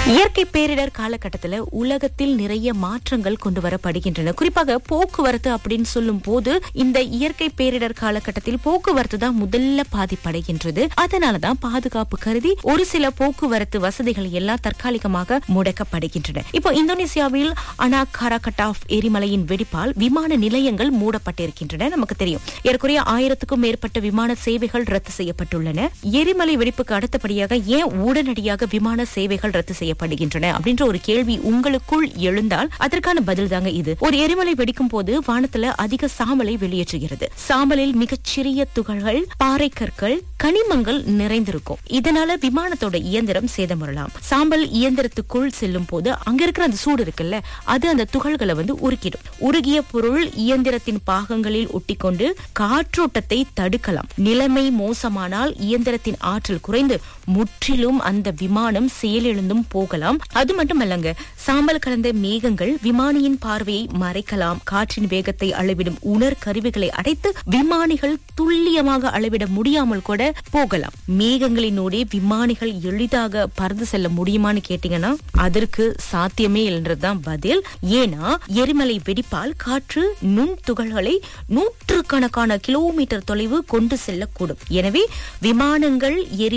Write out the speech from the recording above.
இயற்கை பேரிடர் காலகட்டத்துல உலகத்தில் நிறைய மாற்றங்கள் கொண்டு வரப்படுகின்றன. குறிப்பாக போக்குவரத்து அப்படின்னு சொல்லும் போது இந்த இயற்கை பேரிடர் காலகட்டத்தில் போக்குவரத்து தான் முதல்ல பாதிப்படைகின்றது. அதனாலதான் பாதுகாப்பு கருதி ஒரு சில போக்குவரத்து வசதிகள் எல்லாம் தற்காலிகமாக முடக்கப்படுகின்றன. இப்போ இந்தோனேசியாவில் அனாக் கராகட்டாஃப் எரிமலையின் வெடிப்பால் விமான நிலையங்கள் மூடப்பட்டிருக்கின்றன. நமக்கு தெரியும், ஏறக்குறைய 1000க்கும் மேற்பட்ட விமான சேவைகள் ரத்து செய்யப்பட்டுள்ளன. எரிமலை வெடிப்புக்கு அடுத்தபடியாக ஏன் உடனடியாக விமான சேவைகள் ரத்து செய்யப்படுகின்றன அப்படின்ற ஒரு கேள்வி உங்களுக்குள் எழுந்தால் அதற்கான பதில் தாங்க இது. ஒரு எரிமலை வெடிக்கும் போது வானத்துல அதிக சாம்பலை வெளியேற்றுகிறது. சாம்பலில் மிகச்சிறிய துகள்கள், பாறை கற்கள், கனிமங்கள் நிறைந்திருக்கும். இதனால விமானத்தோட இயந்திரம் சேதமுறலாம். சாம்பல் இயந்திரத்துக்குள் செல்லும் போது அங்க இருக்கிற அந்த சூடு இருக்குல்ல, அது அந்த துகள்களை உருக்கிடும். உருகிய பொருள் இயந்திரத்தின் பாகங்களில் ஒட்டிக்கொண்டு காற்றோட்டத்தை தடுக்கலாம். நிலைமை மோசமானால் இயந்திரத்தின் ஆற்றல் குறைந்து முற்றிலும் அந்த விமானம் செயலிழந்தும் போகலாம். அது மட்டுமல்லங்க, சாம்பல் கலந்த மேகங்கள் விமானியின் பார்வையை மறைக்கலாம். காற்றின் வேகத்தை அளவிடும் உணர் கருவிகளை அடைத்து விமானிகள் துல்லியமாக அளவிட முடியாமல் கூட போகலாம். மேகங்களினோடே விமானிகள் எளிதாக பறந்து செல்ல முடியுமான்னு கேட்டீங்கன்னா அதற்கு சாத்தியமே இல்லைன்றதுதான் பதில். ஏன்னா எரிமலை வெடிப்பால் காற்று நுண் துகள்களை நூற்றுக்கணக்கான கிலோமீட்டர் தொலைவு கொண்டு செல்லக்கூடும். எனவே விமானங்கள்